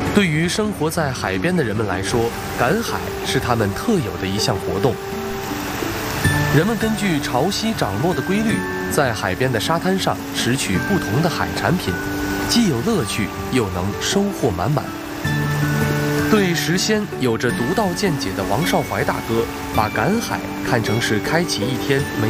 对于生活在海边的人们来说，赶海是他们特有的一项活动。人们根据潮汐涨落的规律，在海边的沙滩上拾取不同的海产品，既有乐趣，又能收获满满。对时鲜有着独到见解的王少怀大哥，把赶海看成是开启一天美